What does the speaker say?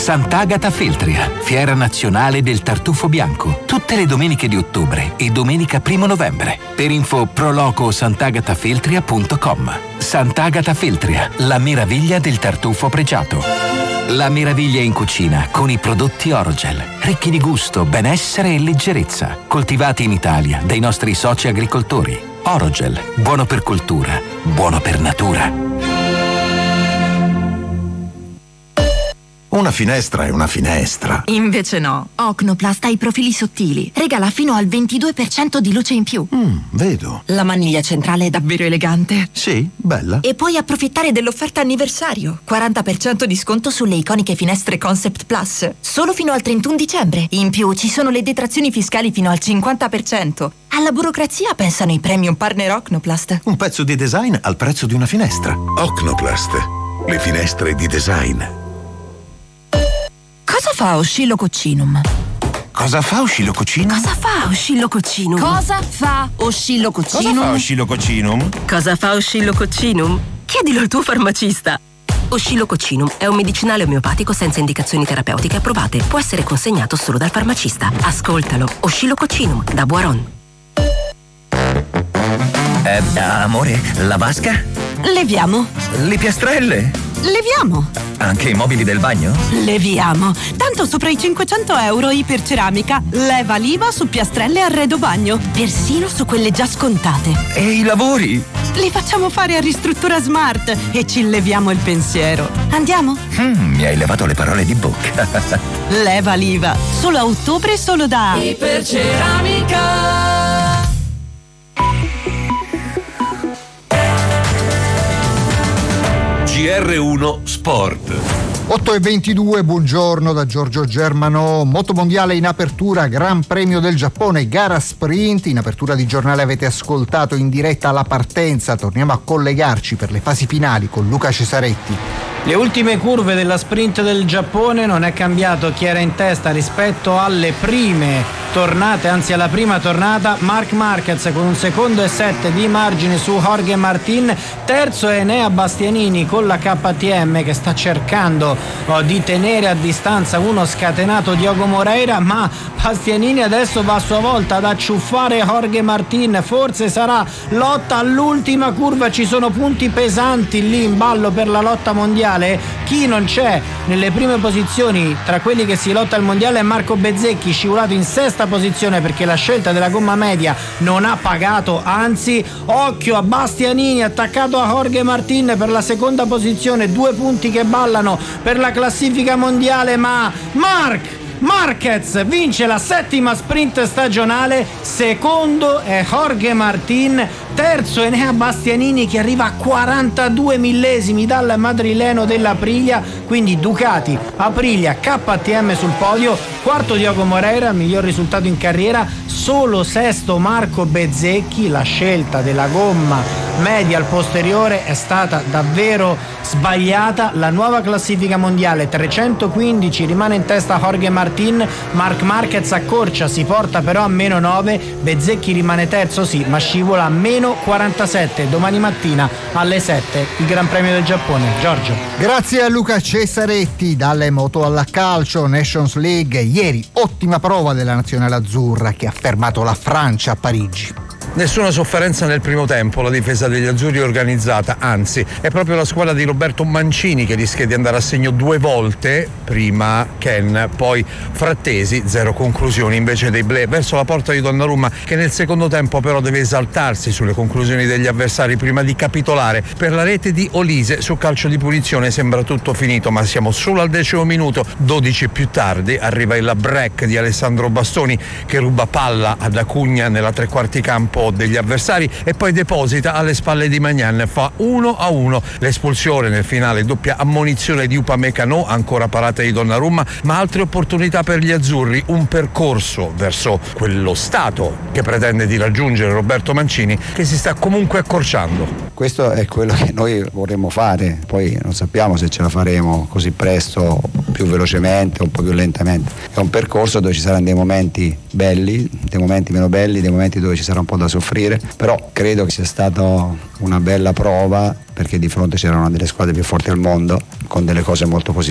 Sant'Agata Feltria, fiera nazionale del tartufo bianco, tutte le domeniche di ottobre e domenica 1 novembre. Per info prolocosant'agatafeltria.com. Sant'Agata Feltria, la meraviglia del tartufo pregiato. La meraviglia in cucina con i prodotti Orogel, ricchi di gusto, benessere e leggerezza, coltivati in Italia dai nostri soci agricoltori. Orogel, buono per cultura, buono per natura. Una finestra è una finestra. Invece no. Ocnoplast ha i profili sottili. Regala fino al 22% di luce in più. Vedo. La maniglia centrale è davvero elegante. Sì, bella. E puoi approfittare dell'offerta anniversario. 40% di sconto sulle iconiche finestre Concept Plus. Solo fino al 31 dicembre. In più ci sono le detrazioni fiscali fino al 50%. Alla burocrazia pensano i premium partner Ocnoplast. Un pezzo di design al prezzo di una finestra. Ocnoplast. Le finestre di design. Cosa fa Oscillococcinum? Cosa fa Oscillococcinum? Cosa fa Oscillococcinum? Cosa fa Oscillococcinum? Cosa fa Oscillococcinum? Cosa fa Oscillococcinum? Chiedilo al tuo farmacista. Oscillococcinum è un medicinale omeopatico senza indicazioni terapeutiche approvate. Può essere consegnato solo dal farmacista. Ascoltalo. Oscillococcinum da Boiron. Amore, la vasca? Leviamo. Le piastrelle? Leviamo. Anche i mobili del bagno? Leviamo. Tanto sopra i 500 euro iperceramica. Leva l'IVA su piastrelle e arredo bagno. Persino su quelle già scontate. E i lavori? Li facciamo fare a Ristruttura Smart e ci leviamo il pensiero. Andiamo? Mi hai levato le parole di bocca. Leva l'IVA. Solo a ottobre, solo da Iperceramica. GR1 Sport. 8:22, buongiorno da Giorgio Germano. Motomondiale in apertura, Gran Premio del Giappone, gara sprint. In apertura di giornale avete ascoltato in diretta la partenza. Torniamo a collegarci per le fasi finali con Luca Cesaretti. Le ultime curve della sprint del Giappone, non è cambiato chi era in testa rispetto alle prime tornate, anzi alla prima tornata. Marc Marquez con 1 secondo e 7 di margine su Jorge Martin, terzo è Enea Bastianini con la KTM che sta cercando di tenere a distanza uno scatenato Diogo Moreira, ma Bastianini adesso va a sua volta ad acciuffare Jorge Martin. Forse sarà lotta all'ultima curva, ci sono punti pesanti lì in ballo per la lotta mondiale. Chi non c'è nelle prime posizioni tra quelli che si lotta al mondiale è Marco Bezzecchi, scivolato in sesta posizione perché la scelta della gomma media non ha pagato, anzi occhio a Bastianini attaccato a Jorge Martin per la seconda posizione, 2 punti che ballano per la classifica mondiale, ma Marquez vince la 7ª sprint stagionale, secondo è Jorge Martin, terzo Enea Bastianini che arriva a 42 millesimi dal madrileno dell'Aprilia, quindi Ducati, Aprilia, KTM sul podio, quarto Diogo Moreira, miglior risultato in carriera, solo sesto Marco Bezzecchi. La scelta della gomma media al posteriore è stata davvero sbagliata. La nuova classifica mondiale 315, rimane in testa Jorge Martin, Marc Marquez accorcia, si porta però a -9, Bezzecchi rimane terzo sì, ma scivola a -47. Domani mattina alle 7 il Gran Premio del Giappone. Giorgio. Grazie a Luca Cesaretti. Dalle moto alla calcio, Nations League, ieri ottima prova della nazionale azzurra che ha fermato la Francia a Parigi. Nessuna sofferenza nel primo tempo, la difesa degli azzurri è organizzata, anzi è proprio la squadra di Roberto Mancini che rischia di andare a segno 2 volte, prima Ken, poi Frattesi, 0 conclusioni invece dei Bleu verso la porta di Donnarumma, che nel secondo tempo però deve esaltarsi sulle conclusioni degli avversari prima di capitolare per la rete di Olise su calcio di punizione. Sembra tutto finito, ma siamo solo al 10° minuto. 12 più tardi arriva il break di Alessandro Bastoni che ruba palla ad Acugna nella tre quarti campo degli avversari e poi deposita alle spalle di Magnan, fa 1-1. L'espulsione nel finale, doppia ammonizione di Upamecano, ancora parata di Donnarumma, ma altre opportunità per gli azzurri, un percorso verso quello stato che pretende di raggiungere Roberto Mancini che si sta comunque accorciando. Questo è quello che noi vorremmo fare, poi non sappiamo se ce la faremo così presto, più velocemente o un po' più lentamente. È un percorso dove ci saranno dei momenti belli, dei momenti meno belli, dei momenti dove ci sarà un po' da soffrire, però credo che sia stata una bella prova perché di fronte c'erano una delle squadre più forti al mondo con delle cose molto positive.